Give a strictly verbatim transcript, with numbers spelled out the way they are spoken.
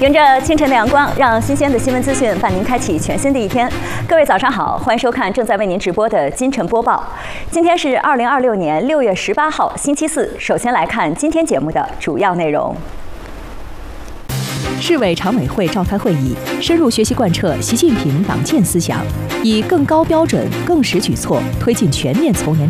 迎着清晨的阳光，让新鲜的新闻资讯伴您开启全新的一天。各位早上好，欢迎收看正在为您直播的今晨播报。今天是二零二六年六月十八号，星期四。首先来看今天节目的主要内容。 市委常委会召开会议，深入学习贯彻习近平党建思想，以更高标准、更实举措推进全面从严